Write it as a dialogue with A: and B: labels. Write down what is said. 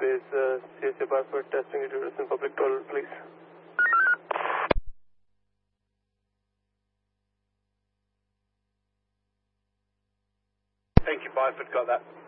A: base, CSA Barfoot, testing intruders in public toilet, please.
B: Thank you, Barfoot, got that.